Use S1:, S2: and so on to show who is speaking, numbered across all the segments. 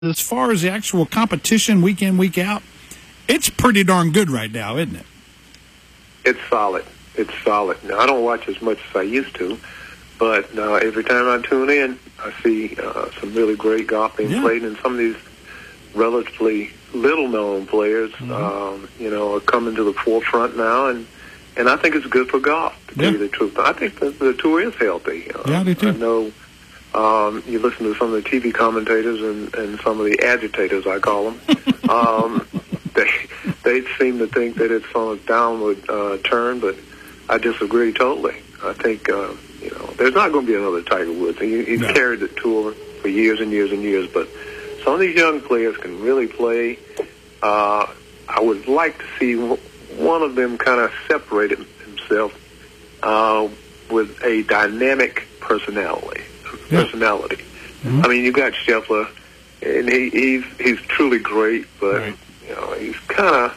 S1: as far as the actual competition week in, week out, it's pretty darn good right now, isn't it?
S2: It's solid. It's solid. Now, I don't watch as much as I used to, but every time I tune in, I see some really great golf being played, and some of these relatively little-known players, are coming to the forefront now, and I think it's good for golf, to tell you the truth. I think the tour is healthy.
S1: I do too.
S2: I know you listen to some of the TV commentators and some of the agitators, I call them. They seem to think that it's on a downward turn, but I disagree totally. I think there's not going to be another Tiger Woods. He's carried the tour for years and years and years, but some of these young players can really play. I would like to see one of them kind of separate himself with a dynamic personality. I mean, you got Scheffler, and he's truly great, but he's kind of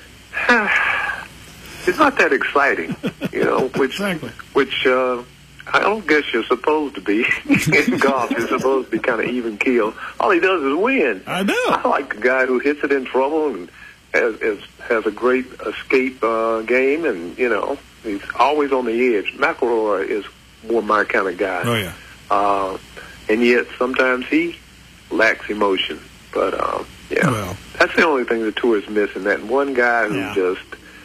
S2: it's not that exciting, which I don't guess you're supposed to be in golf. You're supposed to be kind of even keel. All he does is win.
S1: I know.
S2: I like a guy who hits it in trouble and has a great escape game, and he's always on the edge. McIlroy is more my kind of guy.
S1: Oh yeah.
S2: And yet sometimes he lacks emotion. But that's the only thing the tour is missing. That one guy who just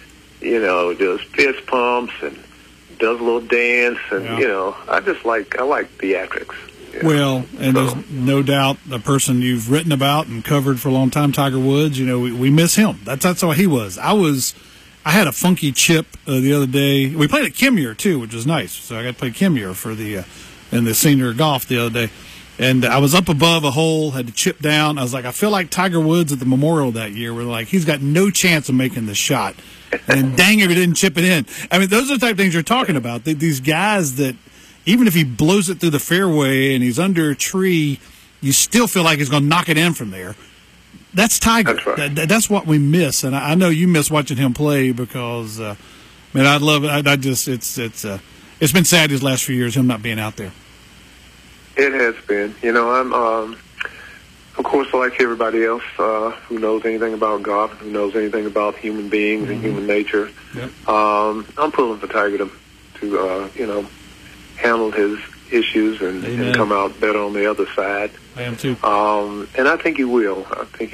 S2: fist pumps and does a little dance, and I like theatrics.
S1: Well, and there's no doubt the person you've written about and covered for a long time, Tiger Woods. We miss him. That's how he was. I had a funky chip the other day. We played at Kimmuir too, which was nice. So I got to play Kimmuir for in the senior golf the other day. And I was up above a hole, had to chip down. I was like, I feel like Tiger Woods at the Memorial that year. We're like, he's got no chance of making the shot. And dang if he didn't chip it in. I mean, those are the type of things you're talking about. These guys that, even if he blows it through the fairway and he's under a tree, you still feel like he's going to knock it in from there. That's Tiger.
S2: That's right.
S1: That's what we miss. And I know you miss watching him play because, I love it. It's been sad these last few years, him not being out there.
S2: It has been. I'm, of course, like everybody else who knows anything about golf, who knows anything about human beings and human nature.
S1: Yep.
S2: I'm pulling for Tiger to handle his issues and come out better on the other side.
S1: I am too.
S2: And I think he will.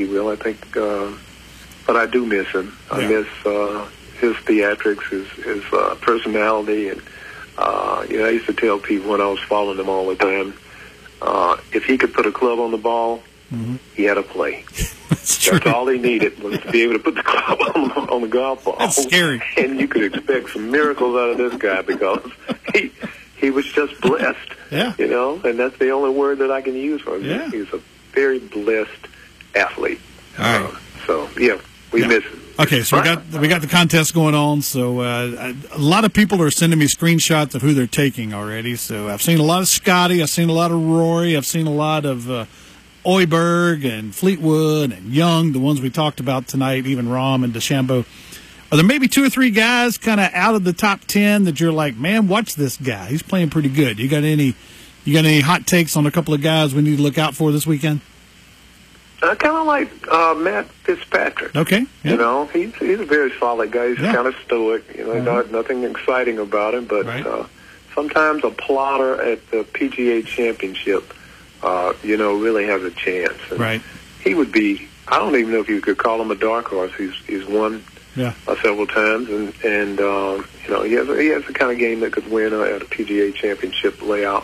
S2: But I do miss him. I miss his theatrics, his personality, and I used to tell people when I was following him all the time, if he could put a club on the ball, he had to play.
S1: That's
S2: all he needed was to be able to put the club on the golf ball.
S1: That's scary.
S2: And you could expect some miracles out of this guy because he was just blessed.
S1: Yeah.
S2: And that's the only word that I can use for him.
S1: Yeah.
S2: He's a very blessed athlete.
S1: All right.
S2: We miss him.
S1: Okay, so we got the contest going on. So a lot of people are sending me screenshots of who they're taking already. So I've seen a lot of Scotty, I've seen a lot of Rory, I've seen a lot of Oiberg and Fleetwood and Young, the ones we talked about tonight, even Rahm and DeChambeau. Are there maybe 2 or 3 guys kind of out of the top 10 that you're like, man, watch this guy, he's playing pretty good? You got any hot takes on a couple of guys we need to look out for this weekend?
S2: I kind of like Matt Fitzpatrick.
S1: Okay. Yeah.
S2: He's a very solid guy. He's kind of stoic. Nothing exciting about him, but sometimes a plotter at the PGA Championship, really has a chance. And
S1: right.
S2: He would be. I don't even know if you could call him a dark horse. He's won several times, and he has the kind of game that could win at a PGA Championship layout.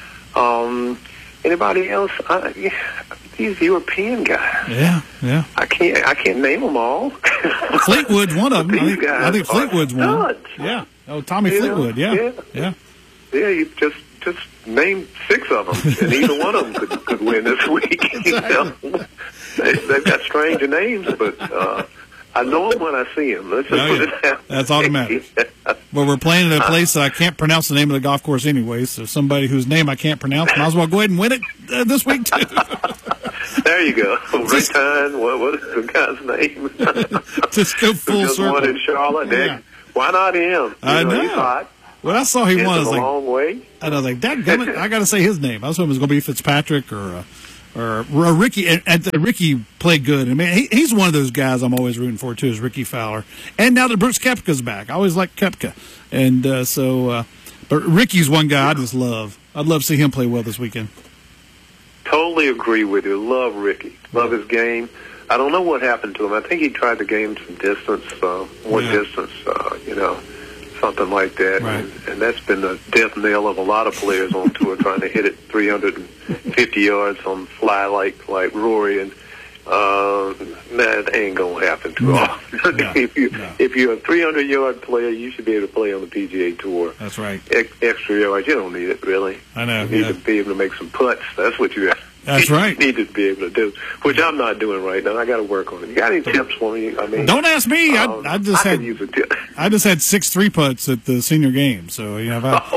S2: Anybody else? These European guys.
S1: Yeah.
S2: I can't name them all.
S1: Fleetwood's one of them. I think Fleetwood's one.
S2: Nuts.
S1: Yeah. Oh, Tommy Fleetwood. Yeah.
S2: You just name 6 of them, and either one of them could win this week.
S1: Exactly.
S2: They've got stranger names, but I know them when I see them. Let's just put it out.
S1: That's all that matters. Well, we're playing at a place that I can't pronounce the name of the golf course anyway, so somebody whose name I can't pronounce might as well go ahead and win it this week, too.
S2: There you go. Rayton, what is the guy's name?
S1: Just go full
S2: just
S1: circle.
S2: One in Charlotte.
S1: Yeah.
S2: Why not him?
S1: I know.
S2: He's hot.
S1: When I saw he won, I was
S2: a
S1: like,
S2: long way.
S1: And I was like, dadgummit, I got to say his name. I was hoping it was going to be Fitzpatrick or or Ricky. And Ricky played good. I mean, he's one of those guys I'm always rooting for too. Is Ricky Fowler, and now that Brooks Koepka's back, I always like Koepka, and but Ricky's one guy I just love. I'd love to see him play well this weekend.
S2: Totally agree with you. Love Ricky. Love his game. I don't know what happened to him. I think he tried to gain some distance, something like that.
S1: Right.
S2: And that's been the death knell of a lot of players on tour, trying to hit it 350 yards on fly like Rory. And that ain't going to happen too often.
S1: No.
S2: If you're a 300-yard player, you should be able to play on the PGA Tour.
S1: That's right.
S2: Extra yards, you don't need it, really.
S1: I know.
S2: You need to be able to make some putts. That's what you have.
S1: That's right.
S2: Need to be able to do, which I'm not doing right now. I got to work on it. You got any tips for me? I mean,
S1: don't ask me. I just
S2: could use a tip.
S1: I just had 6 3-putts at the senior game. So
S2: I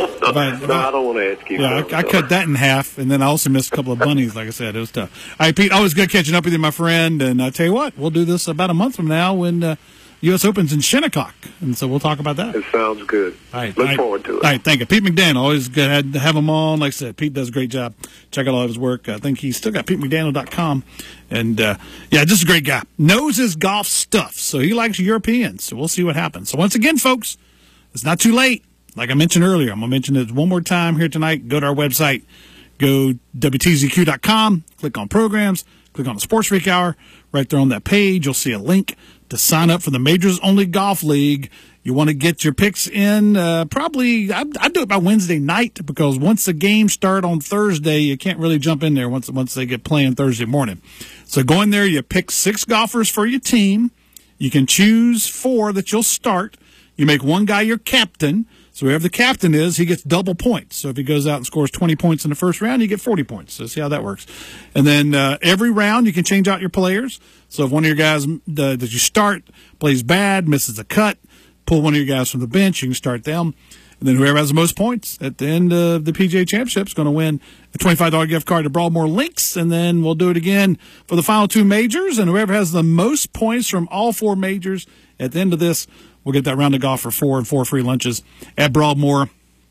S2: don't want to ask you.
S1: Yeah, I cut that in half, and then I also missed a couple of bunnies. Like I said, it was tough. All right, Pete, always good catching up with you, my friend. And I tell you what, we'll do this about a month from now when U.S. Open's in Shinnecock, and so we'll talk about that.
S2: It sounds good.
S1: All right,
S2: Look forward to it.
S1: All right, thank you. Pete McDaniel, always good to have him on. Like I said, Pete does a great job. Check out all of his work. I think he's still got PeteMcDaniel.com. And, just a great guy. Knows his golf stuff, so he likes Europeans. So we'll see what happens. So once again, folks, it's not too late. Like I mentioned earlier, I'm going to mention it one more time here tonight. Go to our website. Go WTZQ.com. Click on programs. Click on the Sports Freak Hour. Right there on that page, you'll see a link to sign up for the Majors Only Golf League. You want to get your picks in probably, I do it by Wednesday night, because once the games start on Thursday, you can't really jump in there once they get playing Thursday morning. So go in there, you pick 6 golfers for your team. You can choose 4 that you'll start. You make one guy your captain. So whoever the captain is, he gets double points. So if he goes out and scores 20 points in the first round, you get 40 points. So see how that works. And then every round you can change out your players. So if one of your guys that you start plays bad, misses a cut, pull one of your guys from the bench, you can start them. And then whoever has the most points at the end of the PGA Championship is going to win a $25 gift card to Broadmoor Links. And then we'll do it again for the final 2 majors. And whoever has the most points from all 4 majors at the end of this, we'll get that round of golf for 4 and 4 free lunches at Broadmoor.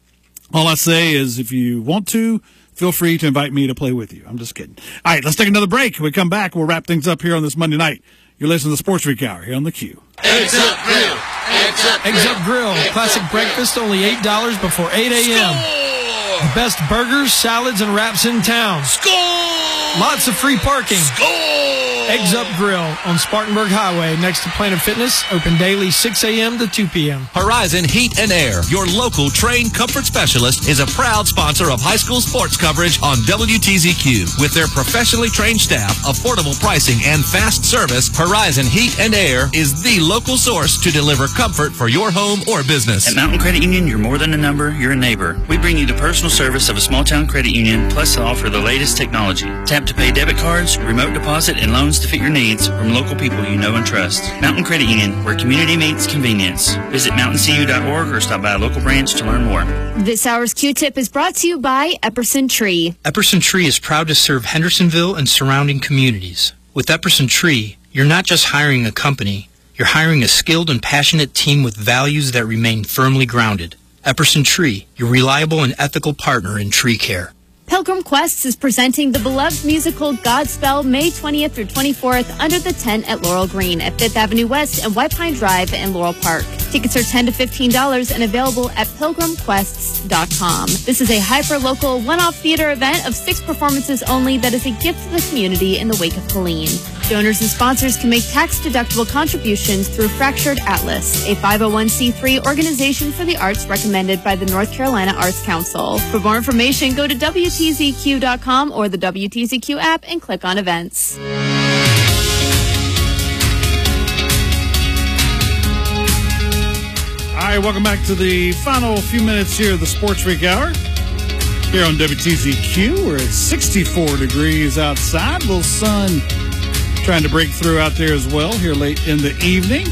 S1: All I say is, if you want to, feel free to invite me to play with you. I'm just kidding. All right, let's take another break. When we come back, we'll wrap things up here on this Monday night. You're listening to the Sports Freak Hour here on the Q.
S3: Eggs Up Grill. Eggs Up Grill. Classic breakfast, only $8 before 8 a.m. The best burgers, salads, and wraps in town.
S4: Score!
S3: Lots of free parking.
S4: Score!
S3: Eggs Up Grill on Spartanburg Highway next to Planet Fitness. Open daily 6 a.m. to 2 p.m.
S5: Horizon Heat and Air, your local trained comfort specialist, is a proud sponsor of high school sports coverage on WTZQ. With their professionally trained staff, affordable pricing, and fast service, Horizon Heat and Air is the local source to deliver comfort for your home or business.
S6: At Mountain Credit Union, you're more than a number, you're a neighbor. We bring you the personal service of a small-town credit union, plus offer the latest technology. Tap-to-pay debit cards, remote deposit, and loans to fit your needs from local people you know and trust. Mountain Credit Union, where community meets convenience. Visit mountaincu.org or stop by a local branch to learn more.
S7: This hour's Q-Tip is brought to you by Epperson Tree.
S8: Epperson Tree is proud to serve Hendersonville and surrounding communities. With Epperson Tree, you're not just hiring a company, you're hiring a skilled and passionate team with values that remain firmly grounded. Epperson Tree, your reliable and ethical partner in tree care.
S7: Pilgrim Quests is presenting the beloved musical Godspell May 20th through 24th under the tent at Laurel Green at 5th Avenue West and White Pine Drive in Laurel Park. Tickets are $10 to $15 and available at pilgrimquests.com. This is a hyper-local one-off theater event of 6 performances only that is a gift to the community in the wake of Helene. Donors and sponsors can make tax-deductible contributions through Fractured Atlas, a 501c3 organization for the arts recommended by the North Carolina Arts Council. For more information, go to WTZQ.com or the WTZQ app and click on events.
S1: All right, welcome back to the final few minutes here of the Sports Freak Hour. Here on WTZQ, we're at 64 degrees outside. A little sun trying to break through out there as well here late in the evening.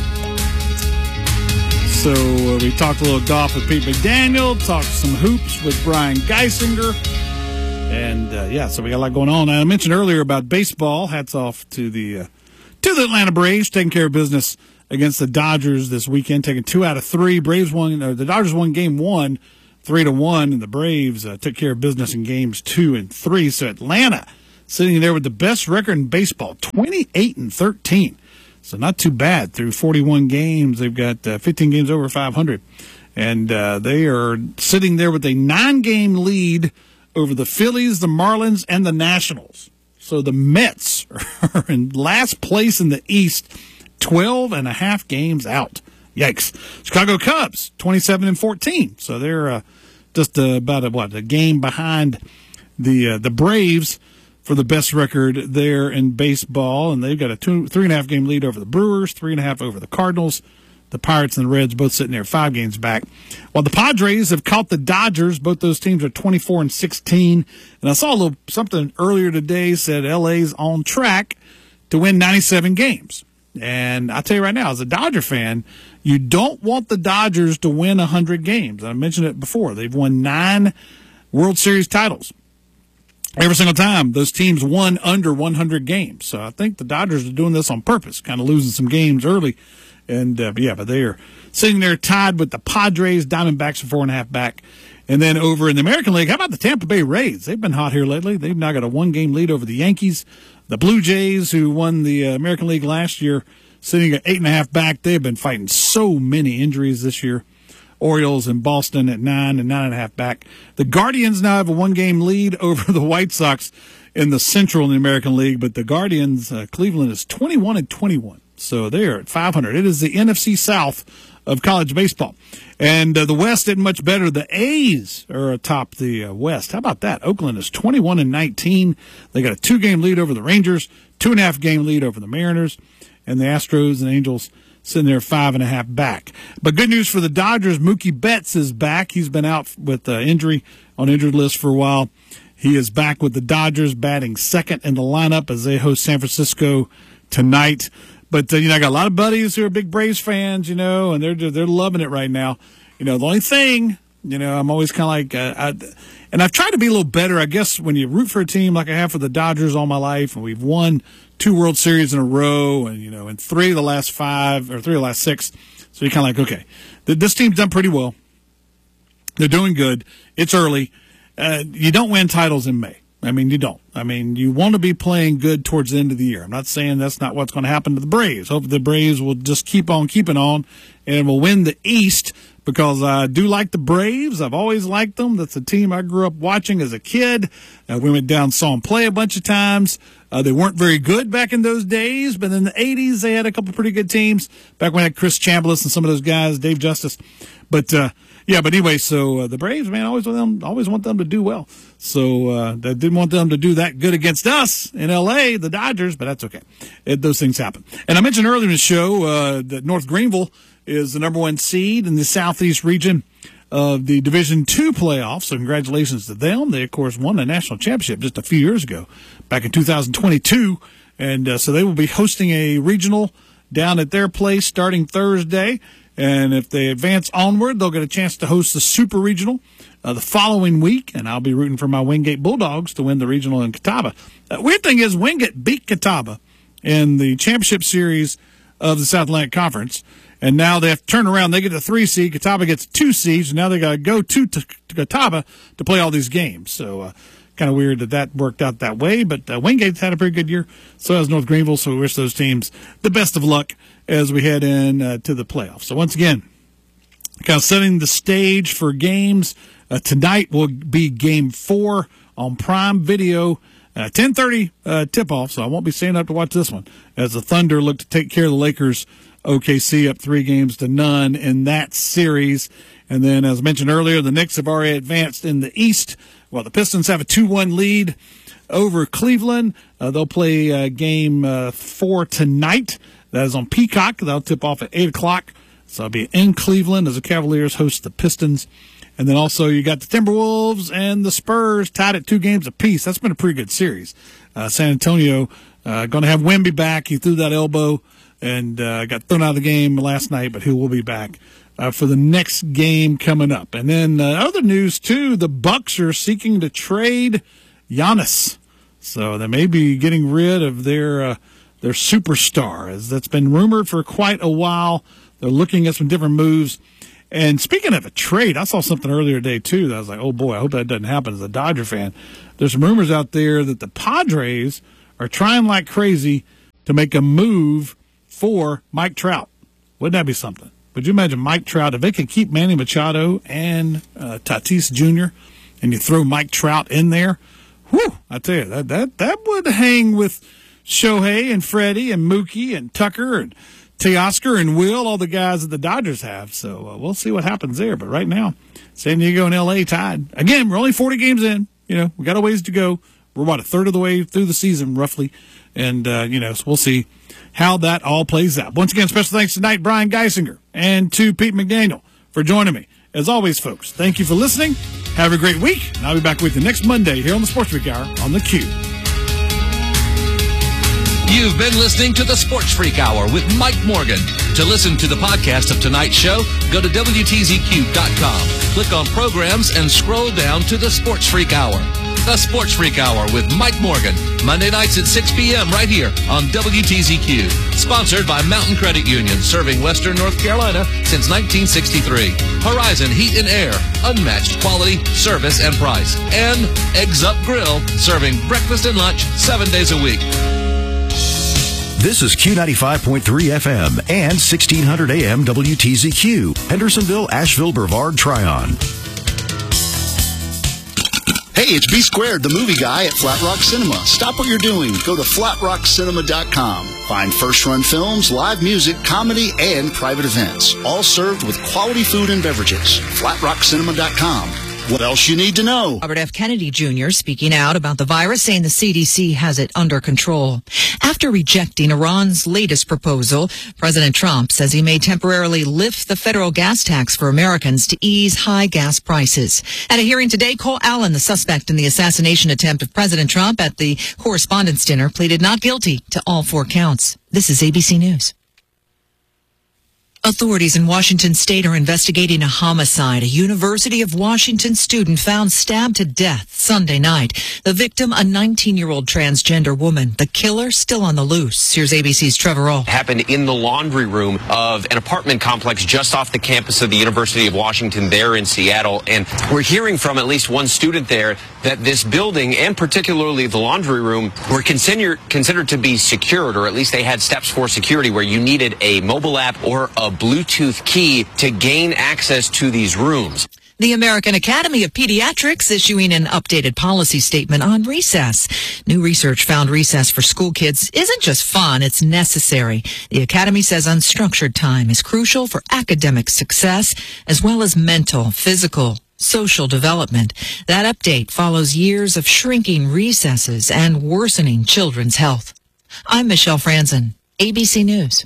S1: So we talked a little golf with Pete McDaniel, talked some hoops with Brian Geisinger. And, so we got a lot going on. And I mentioned earlier about baseball. Hats off to the Atlanta Braves taking care of business against the Dodgers this weekend, taking 2 out of 3. The Dodgers won game 1, 3-1, and the Braves took care of business in games 2 and 3. So Atlanta sitting there with the best record in baseball, 28-13. So not too bad through 41 games. They've got 15 games over 500. And they are sitting there with a 9-game lead over the Phillies, the Marlins, and the Nationals. So the Mets are in last place in the East, 12.5 games out. Yikes. Chicago Cubs, 27-14. So they're just about a game behind the Braves for the best record there in baseball. And they've got a 3.5 game lead over the Brewers, 3.5 over the Cardinals. The Pirates and the Reds both sitting there 5 games back. While the Padres have caught the Dodgers, both those teams are 24-16. And I saw a little something earlier today said LA's on track to win 97 games. And I tell you right now, as a Dodger fan, you don't want the Dodgers to win 100 games. I mentioned it before. They've won 9 World Series titles. Every single time, those teams won under 100 games. So I think the Dodgers are doing this on purpose, kind of losing some games early. And, but they are sitting there tied with the Padres, Diamondbacks are 4.5 back. And then over in the American League, how about the Tampa Bay Rays? They've been hot here lately. They've now got a 1-game lead over the Yankees. The Blue Jays, who won the American League last year, sitting at 8.5 back. They've been fighting so many injuries this year. Orioles in Boston at 9 and 9.5 back. The Guardians now have a 1-game lead over the White Sox in the Central in the American League, but the Guardians, Cleveland is 21-21. So they are at 500. It is the NFC South of college baseball. And the West isn't much better. The A's are atop the West. How about that? Oakland is 21-19. They got a 2-game lead over the Rangers, 2.5 game lead over the Mariners, and the Astros and Angels sitting there 5.5 back. But good news for the Dodgers, Mookie Betts is back. He's been out with injury on injured list for a while. He is back with the Dodgers, batting second in the lineup as they host San Francisco tonight. But, I got a lot of buddies who are big Braves fans, and they're loving it right now. The only thing, I'm always kind of like, and I've tried to be a little better, I guess, when you root for a team like I have for the Dodgers all my life, and we've won 2 World Series in a row, and, in 3 of the last 5, or 3 of the last 6. So you're kind of like, okay, this team's done pretty well. They're doing good. It's early. You don't win titles in May. You don't. You want to be playing good towards the end of the year. I'm not saying that's not what's going to happen to the Braves. Hope the Braves will just keep on keeping on and will win the East because I do like the Braves. I've always liked them. That's a team I grew up watching as a kid. We went down and saw them play a bunch of times. They weren't very good back in those days, but in the 80s they had a couple pretty good teams. Back when I had Chris Chambliss and some of those guys, Dave Justice. But anyway, so the Braves, man, always want them to do well. So I didn't want them to do that good against us in L.A., the Dodgers, but that's okay. Those things happen. And I mentioned earlier in the show that North Greenville is the number 1 seed in the Southeast region of the Division II playoffs. So congratulations to them. They, of course, won the national championship just a few years ago, back in 2022. And so they will be hosting a regional down at their place starting Thursday. And if they advance onward, they'll get a chance to host the Super Regional the following week. And I'll be rooting for my Wingate Bulldogs to win the regional in Catawba. Weird thing is, Wingate beat Catawba in the championship series of the South Atlantic Conference. And now they have to turn around. They get a 3 seed. Catawba gets 2 seeds. And now they got to go to Catawba to play all these games. So kind of weird that worked out that way. But Wingate's had a pretty good year. So has North Greenville. So we wish those teams the best of luck as we head in to the playoffs. So once again, kind of setting the stage for games. Tonight will be Game 4 on Prime Video. 10:30 tip-off, so I won't be staying up to watch this one, as the Thunder look to take care of the Lakers. OKC up 3-0 in that series. And then, as mentioned earlier, the Knicks have already advanced in the East. Well, the Pistons have a 2-1 lead over Cleveland. They'll play Game 4 tonight. That is on Peacock. That'll tip off at 8 o'clock. So I'll be in Cleveland as the Cavaliers host the Pistons. And then also you got the Timberwolves and the Spurs tied at 2 games apiece. That's been a pretty good series. San Antonio going to have Wemby back. He threw that elbow and got thrown out of the game last night, but he will be back for the next game coming up. And then other news, too, the Bucks are seeking to trade Giannis. So they may be getting rid of their superstar, as that's been rumored for quite a while. They're looking at some different moves. And speaking of a trade, I saw something earlier today, too, that I was like, oh, boy, I hope that doesn't happen as a Dodger fan. there's some rumors out there that the Padres are trying like crazy to make a move for Mike Trout. Wouldn't that be something? Would you imagine Mike Trout, if they could keep Manny Machado and Tatis Jr., and you throw Mike Trout in there? Whew, I tell you, that would hang with Shohei and Freddie and Mookie and Tucker and Teoscar and Will, all the guys that the Dodgers have. So we'll see what happens there. But right now, San Diego and L.A. tied. Again, we're only 40 games in. We got a ways to go. We're about a third of the way through the season, roughly. And, so we'll see how that all plays out. Once again, special thanks tonight, Brian Geisinger, and to Pete McDaniel for joining me. As always, folks, thank you for listening. Have a great week, and I'll be back with you next Monday here on the Sports Freak Hour on theCUBE.
S5: You've been listening to the Sports Freak Hour with Mike Morgan. To listen to the podcast of tonight's show, go to WTZQ.com. Click on programs and scroll down to the Sports Freak Hour. The Sports Freak Hour with Mike Morgan, Monday nights at 6 p.m. right here on WTZQ. Sponsored by Mountain Credit Union, serving Western North Carolina since 1963. Horizon Heat and Air, unmatched quality, service, and price. And Eggs Up Grill, serving breakfast and lunch 7 days a week.
S4: This is Q95.3 FM and 1600 AM WTZQ, Hendersonville, Asheville, Brevard, Tryon.
S9: Hey, it's B Squared, the movie guy at Flat Rock Cinema. Stop what you're doing. Go to flatrockcinema.com. Find first-run films, live music, comedy, and private events. All served with quality food and beverages. flatrockcinema.com. What else you need to know?
S10: Robert F. Kennedy Jr. speaking out about the virus, saying the CDC has it under control. After rejecting Iran's latest proposal, President Trump says he may temporarily lift the federal gas tax for Americans to ease high gas prices. At a hearing today, Cole Allen, the suspect in the assassination attempt of President Trump at the Correspondents' Dinner, pleaded not guilty to all 4 counts. This is ABC News. Authorities in Washington state are investigating a homicide. A University of Washington student found stabbed to death Sunday night. The victim, a 19-year-old transgender woman. The killer still on the loose. Here's ABC's Trevor Roll.
S11: Happened in the laundry room of an apartment complex just off the campus of the University of Washington there in Seattle. And we're hearing from at least one student there that this building, and particularly the laundry room, were considered to be secured, or at least they had steps for security where you needed a mobile app or a Bluetooth key to gain access to these rooms.
S10: The American Academy of Pediatrics issuing an updated policy statement on recess. New research found recess for school kids isn't just fun, it's necessary. The Academy says unstructured time is crucial for academic success as well as mental, physical, social development. That update follows years of shrinking recesses and worsening children's health. I'm Michelle Franzen, ABC News.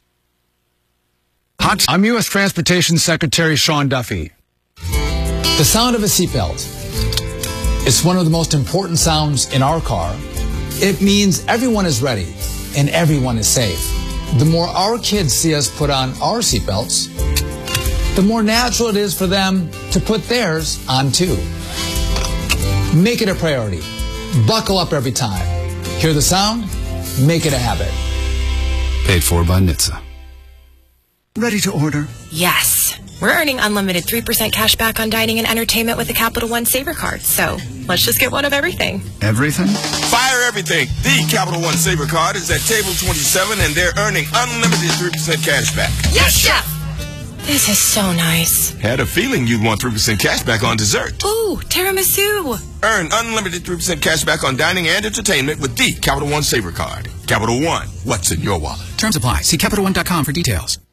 S12: I'm U.S. Transportation Secretary Sean Duffy. The sound of a seatbelt is one of the most important sounds in our car. It means everyone is ready and everyone is safe. The more our kids see us put on our seatbelts, the more natural it is for them to put theirs on too. Make it a priority. Buckle up every time. Hear the sound? Make it a habit.
S13: Paid for by NHTSA.
S14: Ready to order?
S15: Yes. We're earning unlimited 3% cash back on dining and entertainment with the Capital One Saver Card. So let's just get one of everything.
S14: Everything?
S16: Fire everything. The Capital One Saver Card is at table 27 and they're earning unlimited 3% cash back.
S15: Yes, Chef! This is so nice.
S16: Had a feeling you'd want 3% cash back on dessert.
S15: Ooh, tiramisu.
S16: Earn unlimited 3% cash back on dining and entertainment with the Capital One Saver Card. Capital One, what's in your wallet?
S13: Terms apply. See CapitalOne.com for details.